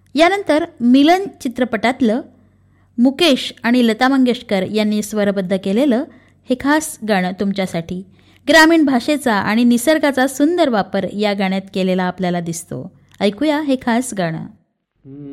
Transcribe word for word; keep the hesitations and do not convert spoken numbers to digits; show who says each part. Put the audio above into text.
Speaker 1: यानंतर मिलन चित्रपटातलं मुकेश आणि लता मंगेशकर यांनी स्वरबद्ध केलेलं हे खास गाणं तुमच्यासाठी. ग्रामीण भाषेचा आणि निसर्गाचा सुंदर वापर या गाण्यात केलेला आपल्याला दिसतो. ऐकूया हे खास गाणं.